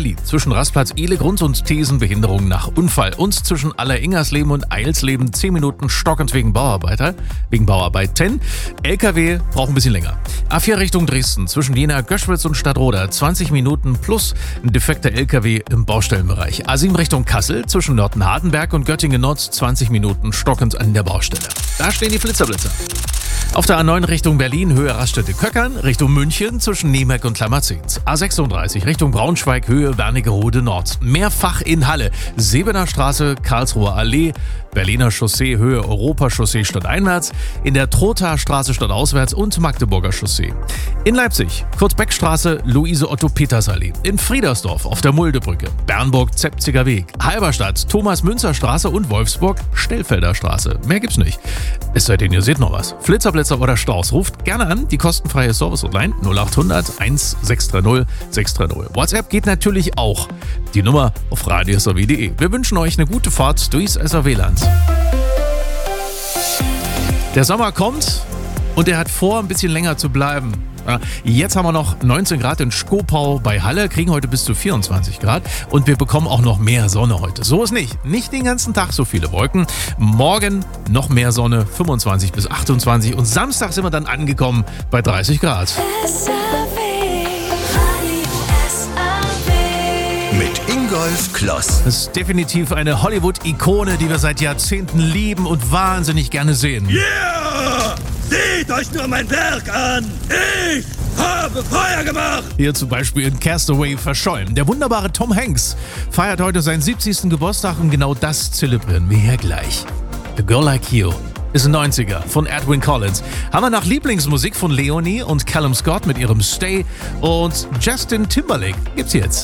Berlin. Zwischen Rastplatz Ehlegrund und Thesenbehinderung nach Unfall. Und zwischen Alleringersleben und Eilsleben 10 Minuten stockend wegen Bauarbeiten. LKW braucht ein bisschen länger. A4 Richtung Dresden. Zwischen Jena, Göschwitz und Stadtroda 20 Minuten plus ein defekter LKW im Baustellenbereich. A7 Richtung Kassel. Zwischen Nörten-Hardenberg und Göttingen-Nord 20 Minuten stockend an der Baustelle. Da stehen die Blitzerblitzer. Auf der A9 Richtung Berlin, Höhe Raststätte-Köckern, Richtung München zwischen Niemek und Klammerzins. A36 Richtung Braunschweig, Höhe Wernigerode Nord. Mehrfach in Halle, Sebener Straße, Karlsruher Allee, Berliner Chaussee, Höhe Europachaussee stadteinwärts, in der Trothaer Straße stadtauswärts und Magdeburger Chaussee. In Leipzig, Kurt-Beck-Straße, Luise-Otto-Peters-Allee. In Friedersdorf auf der Muldebrücke, Bernburg-Zepziger Weg, Halberstadt, Thomas-Münzer-Straße und Wolfsburg, Stellfelder Straße. Mehr gibt's nicht. Es sei denn, ihr seht noch was. Blitzer oder Staus. Ruft gerne an, die kostenfreie Service-Hotline 0800 1630 630. WhatsApp geht natürlich auch. Die Nummer auf radiosrw.de. Wir wünschen euch eine gute Fahrt durchs SRW-Land. Der Sommer kommt und er hat vor, ein bisschen länger zu bleiben. Jetzt haben wir noch 19 Grad in Skopau bei Halle, kriegen heute bis zu 24 Grad und wir bekommen auch noch mehr Sonne heute. So ist nicht den ganzen Tag so viele Wolken. Morgen noch mehr Sonne, 25 bis 28 und Samstag sind wir dann angekommen bei 30 Grad. Mit Ingolf Kloss. Das ist definitiv eine Hollywood-Ikone, die wir seit Jahrzehnten lieben und wahnsinnig gerne sehen. Yeah! Seht euch nur mein Werk an! Ich habe Feuer gemacht! Hier zum Beispiel in Castaway verschollen. Der wunderbare Tom Hanks feiert heute seinen 70. Geburtstag und genau das zelebrieren wir hier gleich. A Girl Like You ist ein 90er von Edwyn Collins. Haben wir nach Lieblingsmusik von Leonie und Callum Scott mit ihrem Stay und Justin Timberlake gibt's jetzt.